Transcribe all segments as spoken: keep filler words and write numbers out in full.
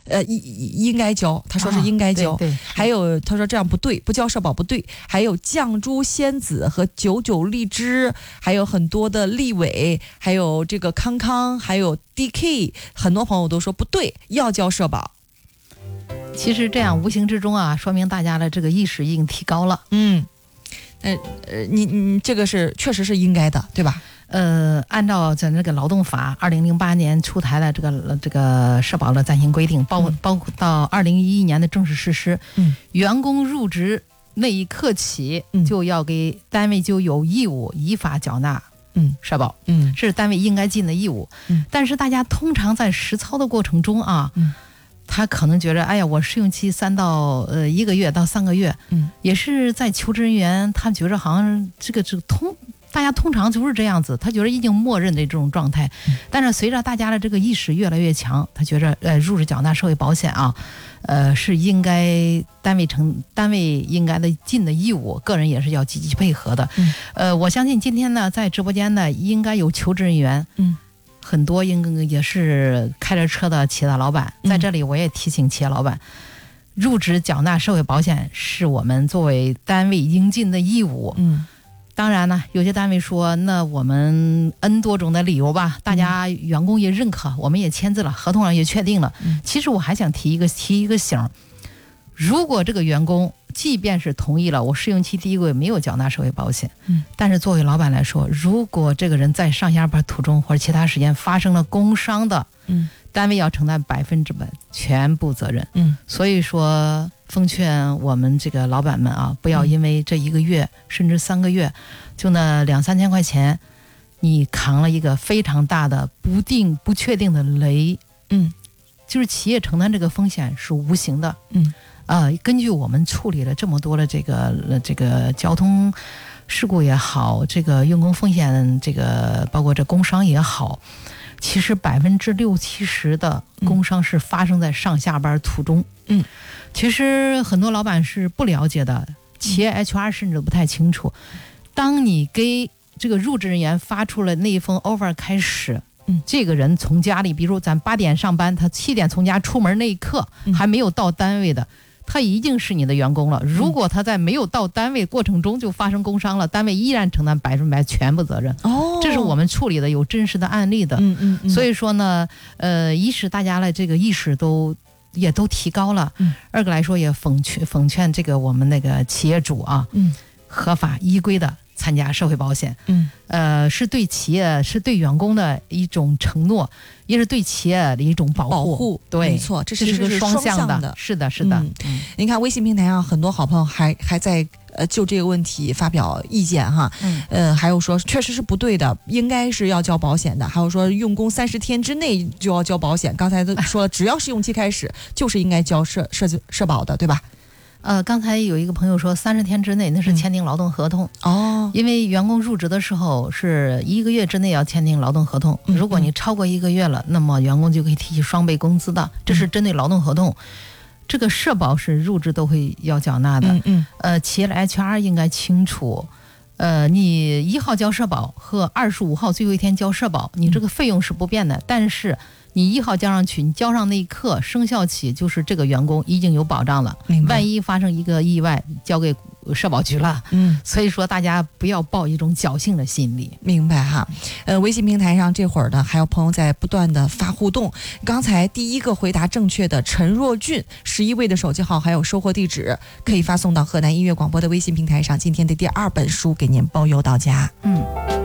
呃，应应该交，他说是应该交。 啊、对对还有他说这样不对，不交社保不对。还有酱猪仙子和九九荔枝，还有很多的立伟，还有这个康康，还有 D K， 很多朋友都说不对，要交社保。 其实这样无形之中啊，说明大家的这个意识已经提高了。 嗯，呃呃，你你这个是确实是应该的，对吧？ 呃，按照咱这个劳动法二零零八年出台的这个这个社保的暂行规定，包括、嗯、包括到二零一一年的正式实施， 嗯， 员工入职那一刻起， 嗯、 就要给单位就有义务依法缴纳。 嗯， 社保， 嗯， 这是单位应该尽的义务。 嗯， 但是大家通常在实操的过程中啊， 嗯， 他可能觉得，哎呀，我试用期三到呃一个月到三个月， 嗯， 也是在求职人员，他觉得好像这个这个通。大家通常就是这样子，他觉得已经默认的这种状态，但是随着大家的这个意识越来越强，他觉得呃入职缴纳社会保险啊，呃是应该单位承单位应该的尽的义务，个人也是要积极配合的。 嗯、 呃，我相信今天呢，在直播间呢，应该有求职人员， 嗯， 很多应该也是开着车的企业的老板，在这里我也提醒企业老板。嗯，入职缴纳社会保险是我们作为单位应尽的义务。 嗯。 当然呢，有些单位说，那我们 N 多种的理由吧，大家员工也认可，嗯、我们也签字了，合同上也确定了。 嗯、 其实我还想提一个提一个醒，如果这个员工即便是同意了，我试用期第一个月没有缴纳社会保险， 嗯， 但是作为老板来说，如果这个人在上下班途中或者其他时间发生了工伤的， 嗯， 单位要承担百分之百全部责任。 嗯， 所以说。奉劝我们这个老板们啊，不要因为这一个月、嗯、甚至三个月，就那两三千块钱，你扛了一个非常大的不定不确定的雷。 嗯， 就是企业承担这个风险是无形的。 嗯， 啊、呃，根据我们处理了这么多的这个这个交通事故也好，这个用工风险，这个包括这工伤也好。其实百分之六七十的工伤是发生在上下班途中。 嗯， 其实很多老板是不了解的，企业 H R 甚至不太清楚。当你给这个入职人员发出了那一封 offer 开始，嗯，这个人从家里，比如咱八点上班，他七点从家出门那一刻，还没有到单位的。他已经是你的员工了。如果他在没有到单位过程中就发生工伤了，单位依然承担百分百全部责任。 哦， 这是我们处理的有真实的案例的。 嗯嗯嗯。 所以说呢，呃，一是大家的这个意识都也都提高了， 嗯， 二个来说也奉劝奉劝这个我们那个企业主啊， 嗯， 合法依规的参加社会保险。 嗯， 呃，是对企业是对员工的一种承诺。也是对企业的一种保护， 保护对， 没错，这是个双向的， 是的，是的。 嗯嗯、您看微信平台上很多好朋友还还在呃就这个问题发表意见哈， 嗯， 呃，还有说确实是不对的，应该是要交保险的，还有说用工三十天之内就要交保险，刚才都说了，只要试用期开始就是应该交社社社保的，对吧？ 呃，刚才有一个朋友说三十天之内那是签订劳动合同、 嗯、哦， 因为员工入职的时候是一个月之内要签订劳动合同， 嗯、 如果你超过一个月了，那么员工就可以提取双倍工资的，这是针对劳动合同。嗯、这个社保是入职都会要缴纳的， 嗯嗯， 呃，企业的 H R 应该清楚。呃，你一号交社保和二十五号最后一天交社保，你这个费用是不变的，嗯、但是你一号交上去，你交上那一刻生效起，就是这个员工已经有保障了。万一发生一个意外，交给社保局了。 嗯， 所以说大家不要抱一种侥幸的心理。 明白哈。呃，微信平台上这会儿呢，还有朋友在不断的发互动。刚才第一个回答正确的陈若俊，十一位的手机号还有收货地址，可以发送到河南音乐广播的微信平台上。今天的第二本书给您包邮到家。 嗯。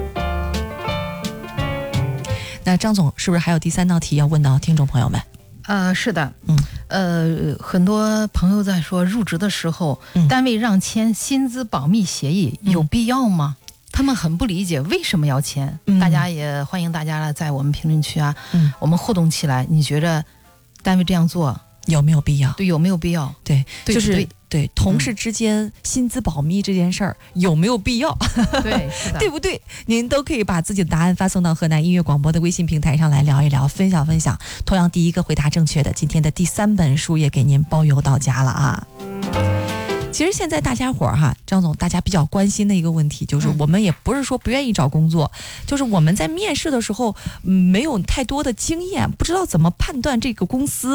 那张总是不是还有第三道题要问到听众朋友们？ 呃，是的， 嗯， 呃，很多朋友在说入职的时候， 嗯、 单位让签薪资保密协议有必要吗？嗯、他们很不理解为什么要签。 嗯、大家也欢迎大家在我们评论区啊， 嗯， 我们互动起来。你觉得单位这样做有没有必要？ 对，有没有必要？ 对， 对就是对。 对同事之间薪资保密这件事儿、嗯、有没有必要？ 对，是的， 对不对？您都可以把自己的答案发送到河南音乐广播的微信平台上来聊一聊，分享分享。同样，第一个回答正确的，今天的第三本书也给您包邮到家了啊！其实现在大家伙儿哈，张总，大家比较关心的一个问题就是，我们也不是说不愿意找工作，嗯、就是我们在面试的时候，嗯，没有太多的经验，不知道怎么判断这个公司，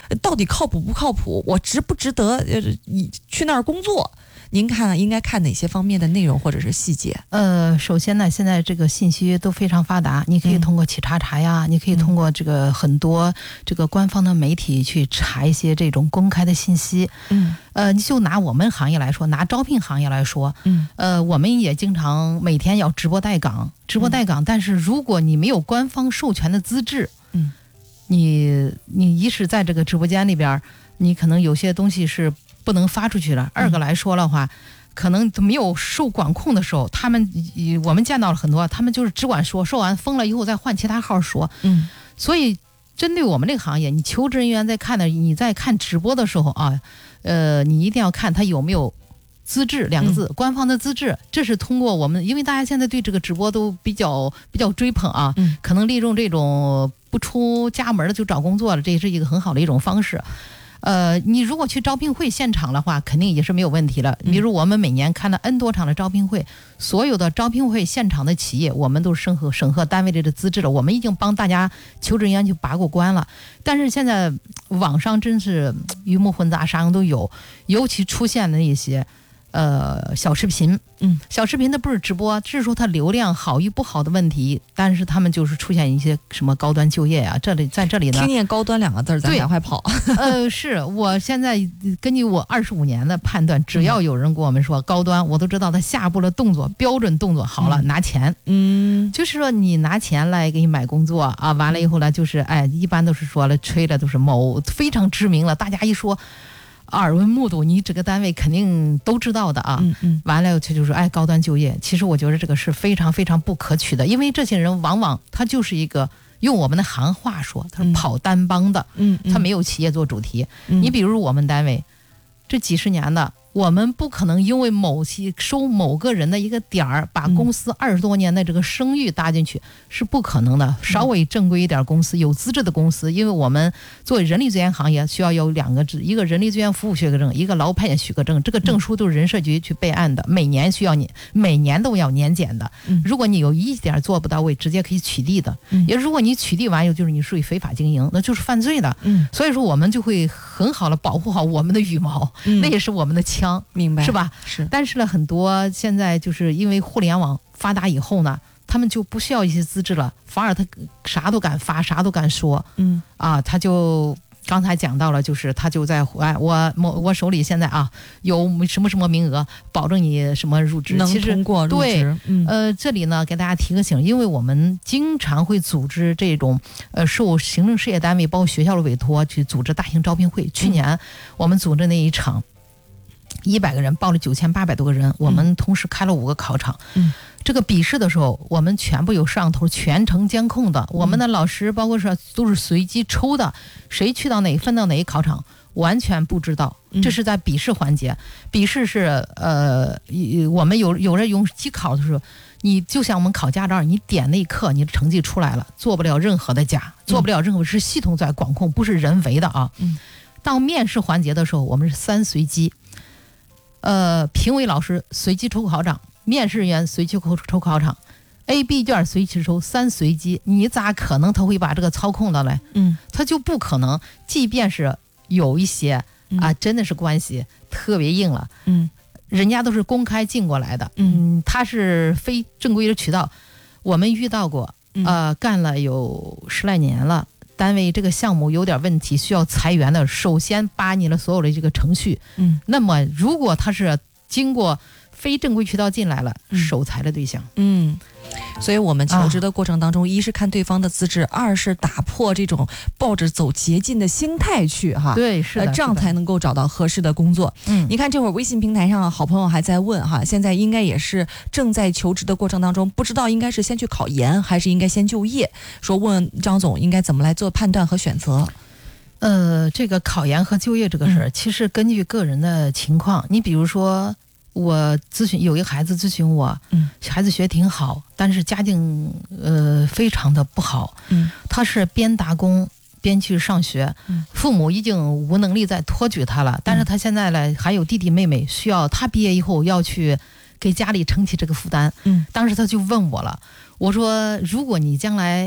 到底靠谱不靠谱，我值不值得呃去那儿工作？您看应该看哪些方面的内容或者是细节？ 呃，首先呢，现在这个信息都非常发达，你可以通过企查查呀，嗯、你可以通过这个很多这个官方的媒体去查一些这种公开的信息。嗯，呃，你就拿我们行业来说，拿招聘行业来说，嗯，呃，我们也经常每天要直播带岗，直播带岗，嗯、但是如果你没有官方授权的资质，嗯，你你一是在这个直播间里边，你可能有些东西是不能发出去了。二个来说的话，嗯、可能没有受管控的时候，他们我们见到了很多，他们就是只管说，说完封了以后再换其他号说。嗯，所以针对我们这个行业，你求职人员在看的，你在看直播的时候啊，呃，你一定要看他有没有资质两个字，嗯、官方的资质，这是通过我们，因为大家现在对这个直播都比较比较追捧啊，嗯、可能利用这种不出家门的就找工作了，这也是一个很好的一种方式。呃，你如果去招聘会现场的话，肯定也是没有问题了。比如我们每年看了 N 多场的招聘会，所有的招聘会现场的企业，我们都是审核审核单位里的资质了，我们已经帮大家求职人员去把过关了。但是现在网上真是鱼目混杂，啥样都有，尤其出现的一些呃小视频，嗯，小视频的不是直播，只是说它流量好与不好的问题，但是他们就是出现一些什么高端就业啊，这里在这里呢， 听见高端两个字咱赶快跑。 呃，是我现在根据我二十五年的判断，只要有人跟我们说高端，我都知道他下步的动作标准动作好了，嗯、拿钱，嗯，就是说你拿钱来给你买工作啊，完了以后呢，就是哎，一般都是说了吹的都是某非常知名了，大家一说。耳闻目睹，你这个单位肯定都知道的啊。嗯嗯。完了，他就说，哎，高端就业。其实我觉得这个是非常非常不可取的，因为这些人往往他就是一个用我们的行话说，他是跑单帮的。嗯。他没有企业做主题。嗯。你比如我们单位，这几十年的，我们不可能因为某期收某个人的一个点儿，把公司二十多年的这个声誉搭进去，是不可能的。稍微正规一点公司，有资质的公司，因为我们作为人力资源行业，需要有两个证，一个人力资源服务许可证，一个劳派遣许可证。这个证书都是人社局去备案的，每年需要你，每年都要年检的。如果你有一点做不到位，直接可以取缔的。也如果你取缔完以后，就是你属于非法经营，那就是犯罪的。所以说，我们就会很好的保护好我们的羽毛，那也是我们的枪。 明白是吧？ 是。 但是呢，很多现在就是因为互联网发达以后呢，他们就不需要一些资质了，反而他啥都敢发，啥都敢说。嗯啊，他就刚才讲到了，就是他就在哎，我我我手里现在啊有什么什么名额，保证你什么入职， 能通过入职。 对，嗯、呃，这里呢给大家提个醒，因为我们经常会组织这种呃受行政事业单位包括学校的委托去组织大型招聘会。去年我们组织那一场。一百个人报了九千八百多个人，我们同时开了五个考场。嗯，这个笔试的时候，我们全部有摄像头全程监控的。我们的老师包括说都是随机抽的，谁去到哪分到哪一考场完全不知道。这是在笔试环节。笔试是呃，我们有有人用机考的时候，你就像我们考驾照，你点那一刻你的成绩出来了，做不了任何的假，做不了任何是系统在管控，不是人为的啊。嗯，到面试环节的时候，我们是三随机。呃，评委老师随机抽考场，面试人员随机抽抽考场 ，A、B 卷随机抽，三随机，你咋可能他会把这个操控的嘞？嗯，他就不可能。即便是有一些啊，真的是关系特别硬了，嗯，人家都是公开进过来的，嗯，他是非正规的渠道，我们遇到过，呃，干了有十来年了。单位这个项目有点问题，需要裁员的，首先把你的所有的这个程序，嗯，那么如果他是经过非正规渠道进来了，嗯、首裁的对象，嗯。 所以我们求职的过程当中，啊、一是看对方的资质，二是打破这种抱着走捷径的心态去哈， 对，是的， 呃，这样才能够找到合适的工作。嗯，你看这会儿微信平台上好朋友还在问哈，现在应该也是正在求职的过程当中，不知道应该是先去考研还是应该先就业，说问张总应该怎么来做判断和选择。 呃，这个考研和就业这个事儿，嗯、其实根据个人的情况，你比如说。我咨询有一个孩子咨询我，嗯，孩子学挺好，但是家境呃非常的不好，嗯，他是边打工边去上学，嗯，父母已经无能力再托举他了，但是他现在呢还有弟弟妹妹需要他毕业以后要去给家里撑起这个负担，嗯，当时他就问我了，我说如果你将来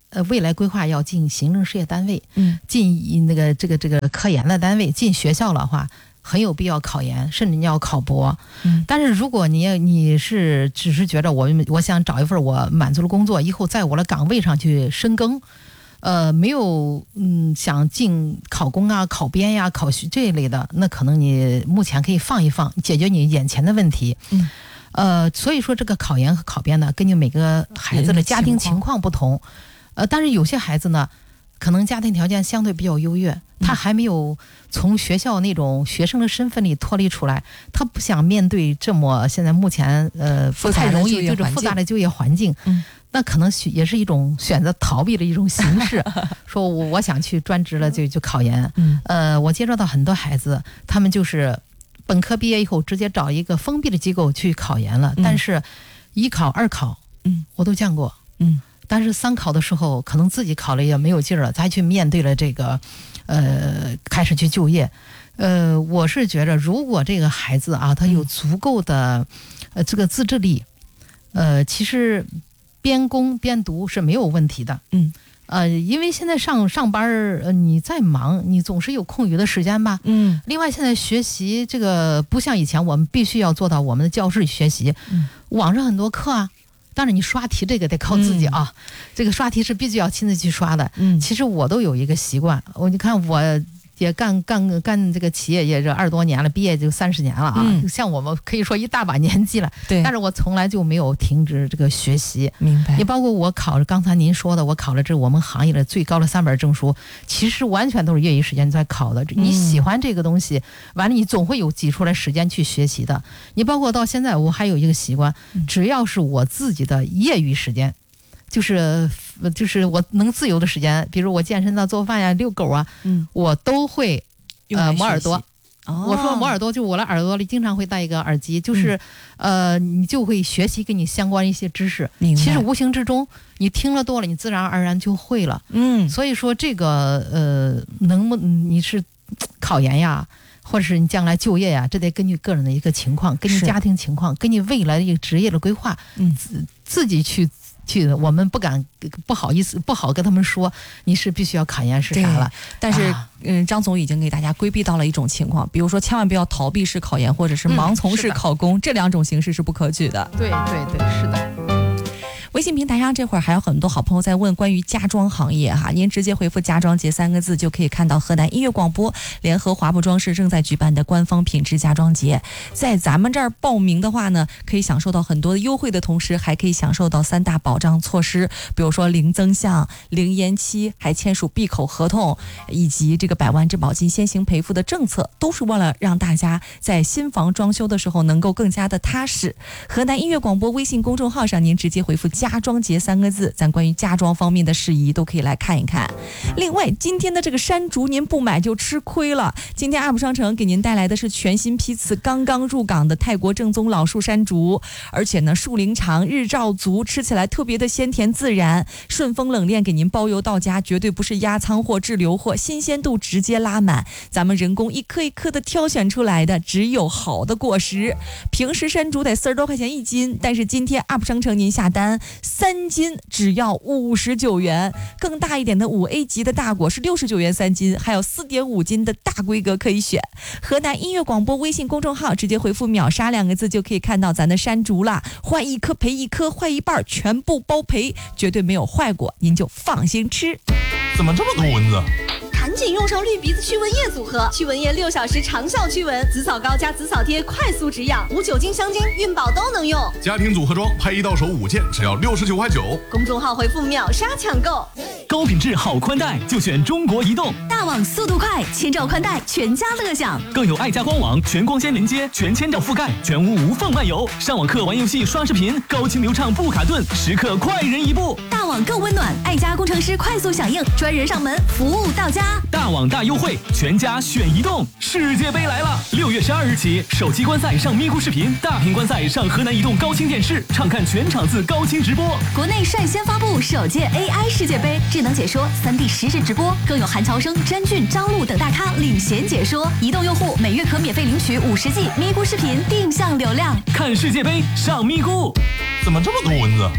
呃未来规划要进行政事业单位，嗯，进那个这个这个科研的单位，进学校的话，很有必要考研，甚至你要考博。嗯，但是如果你你是只是觉得我我想找一份我满足的工作，以后在我的岗位上去深耕。呃，没有，嗯，想进考公啊、考编呀、考学这一类的，那可能你目前可以放一放，解决你眼前的问题。嗯，呃，所以说这个考研和考编呢，根据每个孩子的家庭情况不同，呃，但是有些孩子呢，可能家庭条件相对比较优越，他还没有从学校那种学生的身份里脱离出来，他不想面对这么现在目前呃不太容易就是复杂的就业环境。嗯。那可能也是一种选择逃避的一种形式，说我我想去专职了就就考研。嗯，呃，我接触到很多孩子，他们就是本科毕业以后直接找一个封闭的机构去考研了，嗯、但是一考二考，嗯，我都见过，嗯，但是三考的时候可能自己考了也没有劲儿了，再去面对了这个，呃，开始去就业。呃，我是觉得如果这个孩子啊，他有足够的呃这个自制力，呃，其实。边工边读是没有问题的，嗯，呃，因为现在上上班呃，你再忙，你总是有空余的时间吧，嗯。另外，现在学习这个不像以前，我们必须要做到我们的教室学习，嗯，网上很多课啊，当然你刷题这个得靠自己啊，嗯、这个刷题是必须要亲自去刷的，嗯。其实我都有一个习惯，我你看我。也干干干这个企业也这二十多年了，毕业就三十年了啊！嗯、像我们可以说一大把年纪了，对。但是我从来就没有停止这个学习。明白。也包括我考了刚才您说的，我考了这我们行业的最高的三本证书，其实完全都是业余时间在考的。你喜欢这个东西，完了你总会有挤出来时间去学习的。你包括到现在，我还有一个习惯，只要是我自己的业余时间。就是就是我能自由的时间，比如我健身啊、做饭呀、遛狗啊，嗯，我都会呃磨耳朵。哦、我说磨耳朵，就我的耳朵里经常会戴一个耳机，就是、嗯、呃，你就会学习跟你相关一些知识。其实无形之中，你听了多了，你自然而然就会了。嗯，所以说这个呃，能不你是考研呀？或者是你将来就业呀，这得根据个人的一个情况，根据家庭情况，根据未来的一个职业的规划，嗯，自自己去。去的，我们不敢不好意思不好跟他们说你是必须要考研是啥了。但是、啊、嗯，张总已经给大家规避到了一种情况，比如说千万不要逃避式考研或者是盲从式考公、嗯、这两种形式是不可取的。对对对，是的。微信平台上这会儿还有很多好朋友在问关于家装行业哈，您直接回复家装节三个字就可以看到河南音乐广播联合华普装饰正在举办的官方品质家装节。在咱们这儿报名的话呢，可以享受到很多的优惠的同时，还可以享受到三大保障措施，比如说零增项、零延期，还签署闭口合同，以及这个百万质保金先行赔付的政策，都是为了让大家在新房装修的时候能够更加的踏实。河南音乐广播微信公众号上，您直接回复家装节三个字，咱关于家装方面的事宜都可以来看一看。另外，今天的这个山竹您不买就吃亏了。今天 U P 商城给您带来的是全新批次刚刚入港的泰国正宗老树山竹，而且呢树龄长日照足，吃起来特别的鲜甜自然，顺丰冷链给您包邮到家，绝对不是压仓货滞留货，新鲜度直接拉满，咱们人工一颗一颗的挑选出来的只有好的果实。平时山竹得四十多块钱一斤，但是今天 U P 商城您下单三斤只要五十九元，更大一点的五 A 级的大果是六十九元三斤，还有四点五斤的大规格可以选。河南音乐广播微信公众号直接回复秒杀两个字就可以看到咱的山竹啦，换一颗赔一颗，坏一半全部包赔，绝对没有坏过，您就放心吃。 怎么这么多蚊子？ 赶紧用上绿鼻子驱蚊液组合，驱蚊液六小时长效驱蚊，紫草膏加紫草贴快速止痒，无酒精香精孕宝都能用。 家庭组合装拍一到手五件，只要六十九块九。 公众号回复秒杀抢购。 高品质好宽带就选中国移动， 大网速度快，千兆宽带全家乐享， 更有爱家官网全光纤连接，全千兆覆盖，全屋无缝漫游，上网课玩游戏刷视频，高清流畅不卡顿，时刻快人一步。 大网更温暖，爱家工程师快速响应，专人上门服务到家。 大网大优惠，全家选移动。世界杯来了，六月十二日起，手机观赛上咪咕视频，大屏观赛上河南移动高清电视，畅看全场次高清直播。 国内率先发布首届 A I 世界杯，智能解说、三 D 实时直播，更有韩乔生、詹俊、张璐等大咖领衔解说。移动用户每月可免费领取五十 G 咪咕视频定向流量。 看世界杯上咪咕。 怎么这么多蚊子？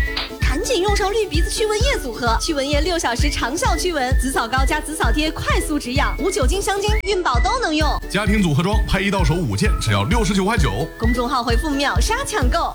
赶紧用上绿鼻子驱蚊液组合，驱蚊液六小时长效驱蚊，紫草膏加紫草贴快速止痒，无酒精、香精、孕宝都能用。 家庭组合装拍一到手五件，只要六十九块九。 公众号回复秒杀抢购。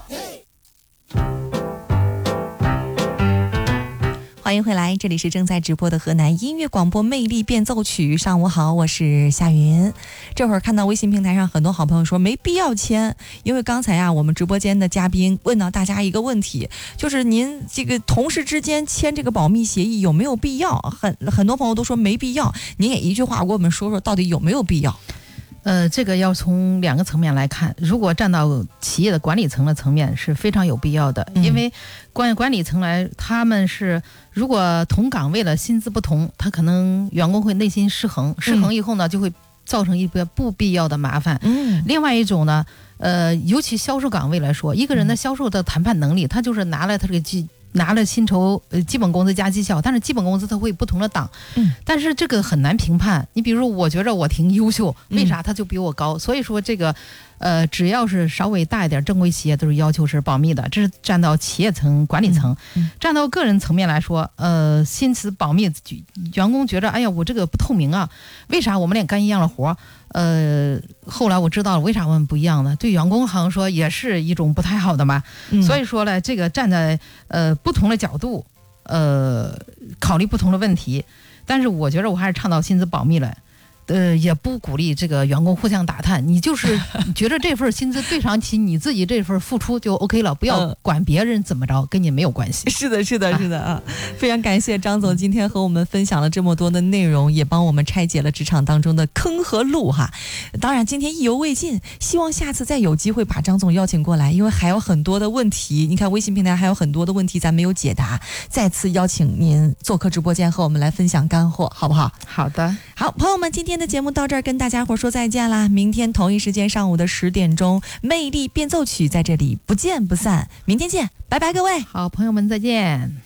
欢迎回来，这里是正在直播的河南音乐广播魅力变奏曲。上午好，我是夏云。这会儿看到微信平台上很多好朋友说没必要签，因为刚才啊，我们直播间的嘉宾问到大家一个问题，就是您这个同事之间签这个保密协议有没有必要？很很多朋友都说没必要，您也一句话给我们说说到底有没有必要？ 呃，这个要从两个层面来看。如果站到企业的管理层的层面，是非常有必要的，因为管管理层来，他们是如果同岗位的薪资不同，他可能员工会内心失衡，失衡以后呢，就会造成一个不必要的麻烦。嗯，另外一种呢，呃，尤其销售岗位来说，一个人的销售的谈判能力，他就是拿了他这个基。拿了薪酬，呃，基本工资加绩效，但是基本工资它会不同的档，嗯，但是这个很难评判。你比如我觉着我挺优秀，为啥他就比我高？嗯、所以说这个，呃，只要是稍微大一点正规企业都是要求是保密的，这是站到企业层、管理层，嗯嗯、站到个人层面来说，呃，薪资保密，员工觉着，哎呀，我这个不透明啊，为啥我们俩干一样的活？呃，后来我知道了为啥我们不一样呢？对员工好像说也是一种不太好的嘛。嗯、所以说呢，这个站在呃不同的角度，呃考虑不同的问题，但是我觉得我还是倡导薪资保密了。呃，也不鼓励这个员工互相打探，你就是觉得这份薪资对上起你自己这份付出就 OK 了，不要管别人怎么着，跟你没有关系。 是的，是的，是的啊！非常感谢张总今天和我们分享了这么多的内容，也帮我们拆解了职场当中的坑和路哈。当然，今天意犹未尽，希望下次再有机会把张总邀请过来，因为还有很多的问题。你看微信平台还有很多的问题咱没有解答，再次邀请您做客直播间和我们来分享干货，好不好？ 好的， 好，朋友们，今天的节目到这儿跟大家伙说再见啦！明天同一时间上午的十点钟，魅力变奏曲在这里不见不散。明天见，拜拜，各位！ 好，朋友们再见。